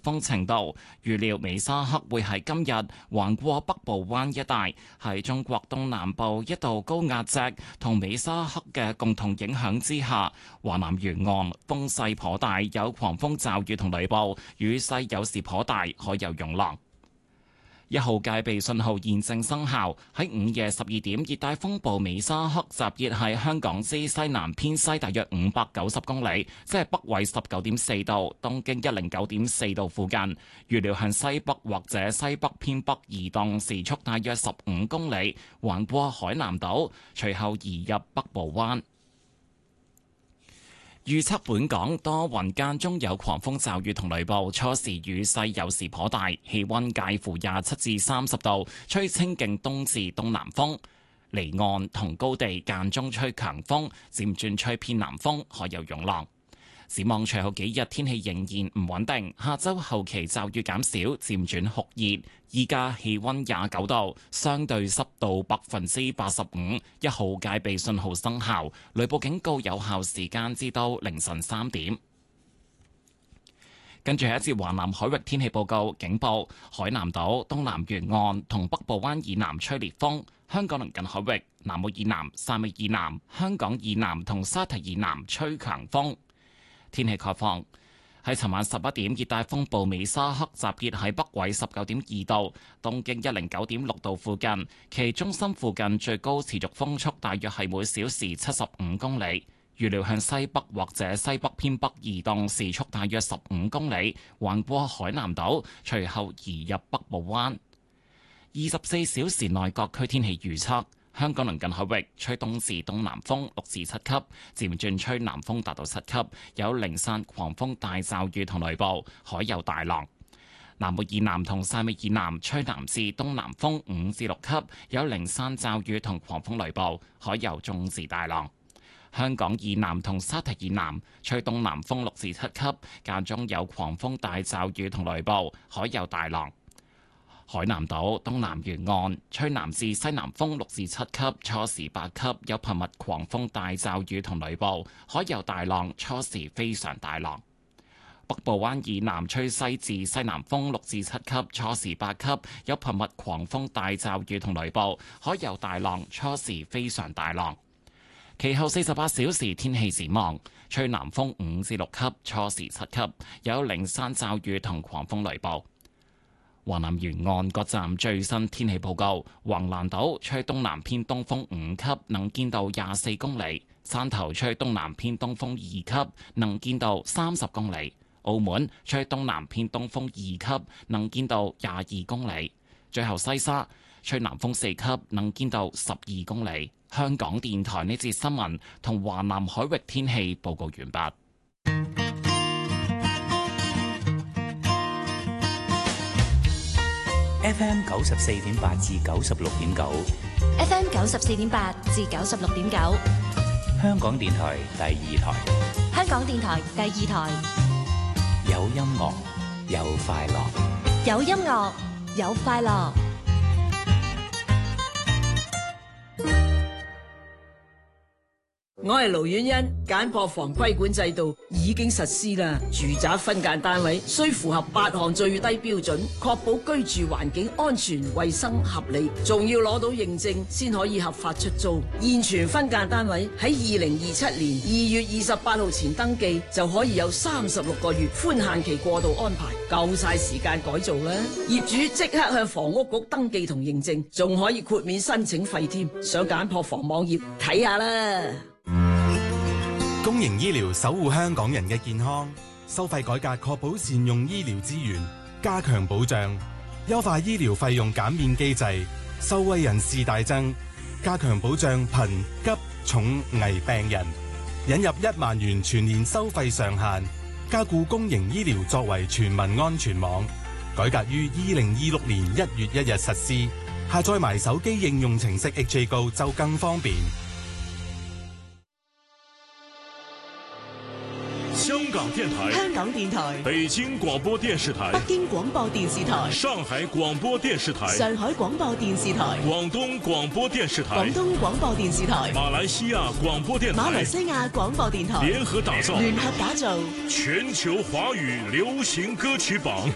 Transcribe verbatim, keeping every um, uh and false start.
風程度，預料美沙克會喺今日橫過北部灣一帶，喺中國東南部一道高壓脊同美沙克嘅共同影響之下，華南沿岸風勢頗大，有狂風驟雨同雷暴，雨勢有時頗大，可有湧浪。一號戒備信號現正生效。喺午夜十二點，熱帶風暴美沙克集結喺香港之西南偏西大約五百九十公里，即係北緯十九點四度、東經一零九點四度附近。預料向西北或者西北偏北移動，時速大約十五公里，橫過海南島，隨後移入北部灣。預測本港多雲間中有狂風驟雨同雷暴，初時雨勢有時頗大，氣溫介乎廿七至三十度，吹清勁東至東南風。離岸同高地間中吹強風，漸轉吹偏南風，可有湧浪。展望隨後幾日天氣仍然唔穩定，下周後期驟雨減少，漸轉酷熱。依家氣溫廿九度，相對濕度百分之八十五，一號戒備信號生效，雷暴警告有效時間至到凌晨三點。跟住係一節華南海域天氣報告，警報：海南島東南沿岸同北部灣以南吹烈風，香港鄰近海域、南澳以南、汕尾以南、香港以南同沙堤以南吹強風。天氣概況：喺尋晚十一點，熱帶風暴美沙克集結喺北緯十九點二度、東經一零九點六度附近，其中心附近最高持續風速大約係每小時七十五公里。預料向西北或者西北偏北移動，時速大約十五公里，橫過海南島，隨後移入北部灣。二十四小時內各區天氣預測。香港鄰近海域吹東至東南風六至七級，漸轉吹南風達到七級，有零散狂風大驟雨同雷暴，海有大浪。南澳以南同汕尾以南吹南至東南風五至六級，有零散驟雨同狂風雷暴，海有中至大浪。香港以南同沙堤以南吹東南風六至七級，間中有狂風大驟雨同雷暴，海有大浪。海南島東南沿岸吹南至西南風六至七級，初時八級，有頻密狂風大驟雨同雷暴，海有大浪，初時非常大浪。北部灣以南吹西至西南風六至七級，初時八級，有頻密狂風大驟雨同雷暴，海有大浪，初時非常大浪。其後四十八小時天氣展望，吹南風五至六級，初時七級，有零散驟雨同狂風雷暴。華南沿岸各站最新天氣報告：橫瀾島吹東南偏東風五級，能見度廿四公里；汕頭吹東南偏東風二級，能見度三十公里；澳門吹東南偏東風二級，能見度廿二公里。最後西沙吹南風四級，能見度十二公里。香港電台呢節新聞同華南海域天氣報告完畢。 F M 九十四點八至九十六點九 ，F M 九十四點八至九十六點九， 香港電台第二台， 香港電台第二台， 有音樂有快樂， 有音樂有快樂。 我係盧婉欣，簡樸房規管制度已經實施啦。住宅分間單位需符合八項最低標準，確保居住環境安全、衛生、合理，仲要攞到認證先可以合法出租。現存分間單位喺二零二七年二月二十八號前登記，就可以有三十六個月寬限期過渡安排，夠晒時間改造啦。業主即刻向房屋局登記同認證，仲可以豁免申請費添。上簡樸房網頁睇下啦。 公營醫療守護香港人嘅健康，收費改革確保善用醫療資源，加強保障，優化醫療費用減免機制，受惠人士大增，加強保障貧急重危病人，引入一萬元全年收費上限，加固公營醫療作為全民安全網，改革於二零二六年一月一日實施，下載埋手機應用程式 H A Go 就更方便。 香港電台、 香港電台、 北京廣播電視台、 北京廣播電視台、 上海廣播電視台、 上海廣播電視台、 廣東廣播電視台、 廣東廣播電視台、 馬來西亞廣播電台、 馬來西亞廣播電台聯合打造、 聯合打造全球華語流行歌曲榜。